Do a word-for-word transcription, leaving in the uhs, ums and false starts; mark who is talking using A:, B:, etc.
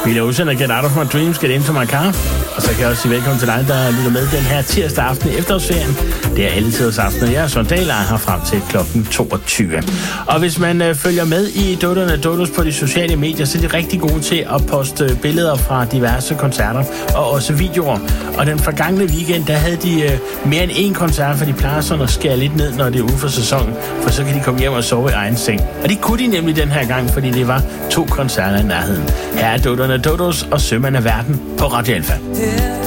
A: Billy Ocean og Get Out of My Dreams, Get Into My Car. Og så kan jeg også sige velkommen til dig, der lytter med den her tirsdag aften i efterårsferien. Det er alle tiders aften, og jeg er Søren Dahl, og her frem til klokken toogtyve. Og hvis man øh, følger med i Dutterne Duttus på de sociale medier, så er de rigtig gode til at poste billeder fra diverse koncerter og også videoer. Og den forgangne weekend, der havde de øh, mere end én koncert, for de plejer sådan at skære lidt ned, når det er ude for sæsonen, for så kan de komme hjem og sove i egen seng. Og det kunne de nemlig den her gang, fordi det var to koncerter i nærheden. Her er Dutterne Duttus og Sømand af Verden på Radio Alfa.